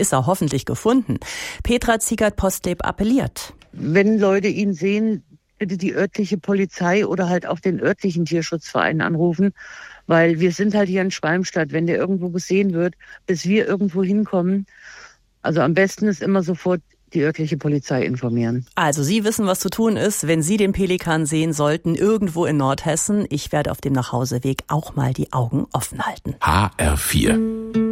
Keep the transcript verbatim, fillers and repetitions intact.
ist er hoffentlich gefunden. Petra Ziegert-Postleb appelliert. Wenn Leute ihn sehen, bitte die örtliche Polizei oder halt auch den örtlichen Tierschutzverein anrufen, weil wir sind halt hier in Schwalmstadt. Wenn der irgendwo gesehen wird, bis wir irgendwo hinkommen, also am besten ist immer sofort die örtliche Polizei informieren. Also Sie wissen, was zu tun ist, wenn Sie den Pelikan sehen sollten, irgendwo in Nordhessen. Ich werde auf dem Nachhauseweg auch mal die Augen offen halten. H R vier